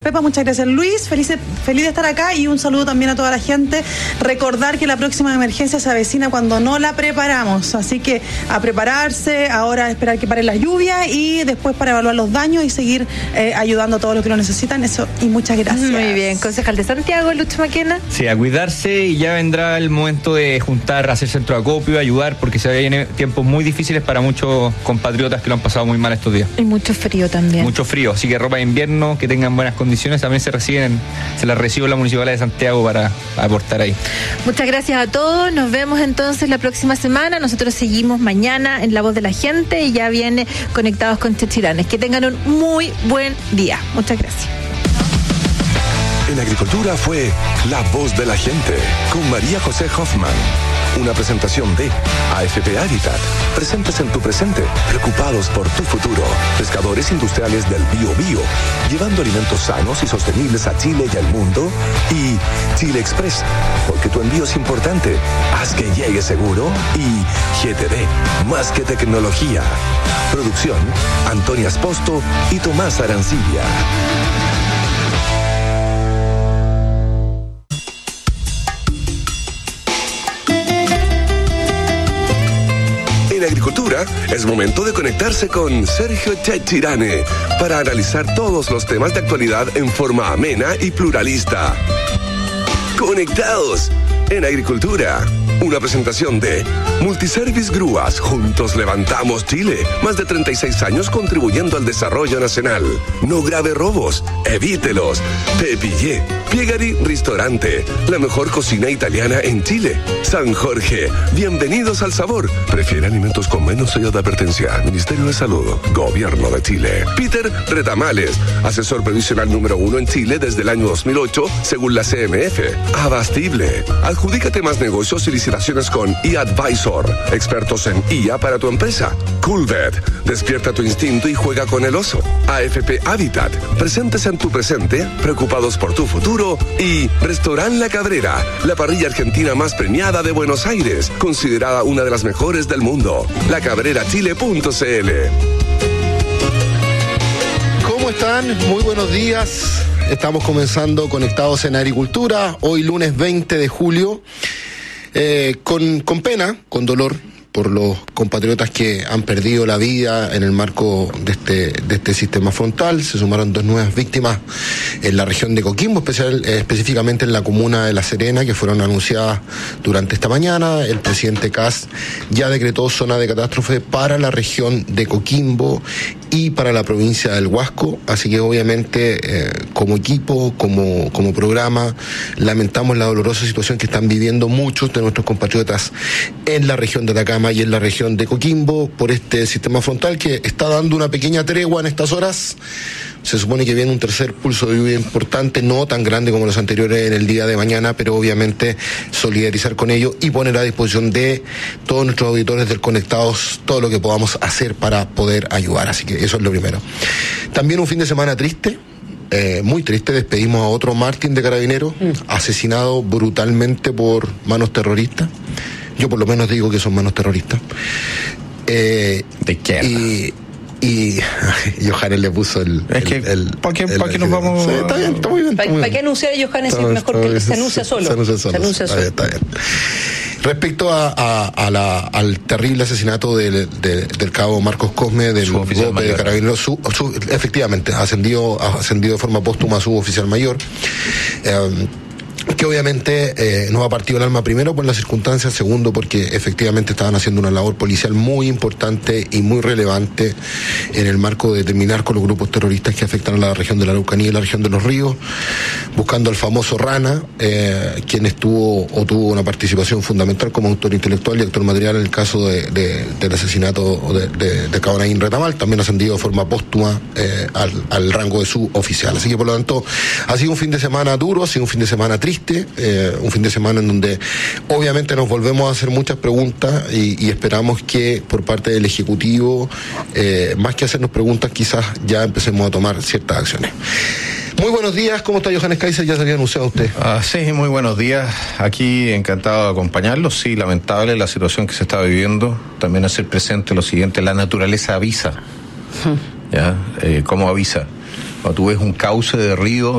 Pepa, muchas gracias Luis, feliz de estar acá, y un saludo también a toda la gente. Recordar que la próxima emergencia se avecina cuando no la preparamos, así que a prepararse, ahora a esperar que paren las lluvias y después para evaluar los daños y seguir ayudando a todos los que lo necesitan. Eso, y muchas gracias. Muy bien, concejal de Santiago, Lucho Maquena. Sí, a cuidarse, y ya vendrá el momento de juntar, hacer centro de acopio, ayudar, porque se vienen tiempos muy difíciles para muchos compatriotas que lo han pasado muy mal estos días. Y mucho frío también. Mucho frío, así que ropa de invierno, que tengan buenas condiciones, también se las recibe la Municipalidad de Santiago para aportar ahí. Muchas gracias a todos, nos vemos entonces la próxima semana. Nosotros seguimos mañana en La Voz de la Gente y ya viene Conectados con Chechiranes. Que tengan un muy buen día. Muchas gracias. En Agricultura fue La Voz de la Gente con María José Hoffman. Una presentación de AFP Habitat. Presentes en tu presente, preocupados por tu futuro. Pescadores industriales del Biobío, llevando alimentos sanos y sostenibles a Chile y al mundo. Y Chile Express, porque tu envío es importante. Haz que llegue seguro. Y GTD, más que tecnología. Producción, Antonia Esposto y Tomás Arancibia. En Agricultura es momento de conectarse con Sergio Chechirane para analizar todos los temas de actualidad en forma amena y pluralista. Conectados en Agricultura. Una presentación de Multiservice Grúas. Juntos levantamos Chile. Más de 36 años contribuyendo al desarrollo nacional. No grave robos. Evítelos. Pepillé. Piegari Ristorante. La mejor cocina italiana en Chile. San Jorge. Bienvenidos al sabor. Prefiere alimentos con menos sello de advertencia. Ministerio de Salud. Gobierno de Chile. Peter Retamales. Asesor previsional número 1 en Chile desde el año 2008, según la CMF. Abastible. Adjudícate más negocios y licitaciones con eAdvisor. Expertos en IA para tu empresa. Coolbet. Despierta tu instinto y juega con el oso. AFP Habitat. Presentes en tu presente, preocupados por tu futuro. Y Restaurant La Cabrera, la parrilla argentina más premiada de Buenos Aires, considerada una de las mejores del mundo. lacabrerachile.cl. ¿Cómo están? Muy buenos días. Estamos comenzando Conectados en Agricultura, hoy lunes 20 de julio, con pena, con dolor por los compatriotas que han perdido la vida en el marco de este sistema frontal. Se sumaron 2 nuevas víctimas en la región de Coquimbo, específicamente en la comuna de La Serena, que fueron anunciadas durante esta mañana. El presidente Kast ya decretó zona de catástrofe para la región de Coquimbo y para la provincia del Huasco, así que obviamente como equipo, como programa, lamentamos la dolorosa situación que están viviendo muchos de nuestros compatriotas en la región de Atacama y en la región de Coquimbo por este sistema frontal que está dando una pequeña tregua en estas horas. Se supone que viene un tercer pulso de lluvia importante, no tan grande como los anteriores en el día de mañana, pero obviamente solidarizar con ello y poner a disposición de todos nuestros auditores del Conectados todo lo que podamos hacer para poder ayudar. Así que eso es lo primero. También un fin de semana triste. Muy triste, despedimos a otro mártir de Carabineros, asesinado brutalmente por manos terroristas. Yo por lo menos digo que son manos terroristas. De izquierda. Y Johannes le puso ¿para qué nos vamos? Sí, está bien, está muy bien. ¿Para qué anunciar a Johannes si es mejor que se anuncia solo? Se anuncia solo. Está bien. Respecto al terrible asesinato del cabo Marcos Cosme, del golpe de Carabineros, efectivamente, ha ascendido de forma póstuma a suboficial mayor. Que obviamente nos ha partido el alma, primero por las circunstancias, segundo porque efectivamente estaban haciendo una labor policial muy importante y muy relevante en el marco de terminar con los grupos terroristas que afectan a la región de la Araucanía y la región de los ríos, buscando al famoso Rana, quien tuvo una participación fundamental como autor intelectual y actor material en el caso del asesinato de Cabo Naín Retamal, también ascendido de forma póstuma al rango de suboficial. Así que por lo tanto ha sido un fin de semana duro, ha sido un fin de semana triste, un fin de semana en donde obviamente nos volvemos a hacer muchas preguntas y esperamos que por parte del Ejecutivo, más que hacernos preguntas, quizás ya empecemos a tomar ciertas acciones. Muy buenos días, ¿cómo está Johannes Kaiser? Ya se había anunciado usted. Sí, muy buenos días. Aquí encantado de acompañarlos. Sí, lamentable la situación que se está viviendo. También hacer presente lo siguiente: la naturaleza avisa. ¿Ya? ¿Cómo avisa? Cuando tú ves un cauce de río